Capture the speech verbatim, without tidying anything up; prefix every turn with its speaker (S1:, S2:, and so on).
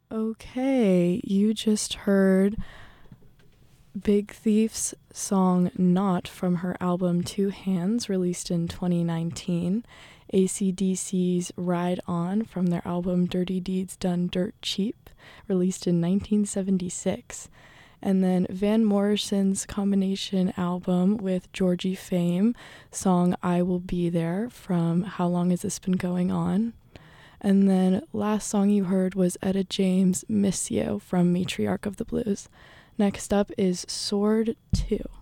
S1: Okay, you just heard Big Thief's song Not from her album Two Hands, released in twenty nineteen. A C D C's Ride On from their album Dirty Deeds Done Dirt Cheap, released in nineteen seventy-six. And then Van Morrison's combination album with Georgie Fame, song I Will Be There from How Long Has This Been Going On? And then last song you heard was Etta James' Miss You from Matriarch of the Blues. Next up is Sword two.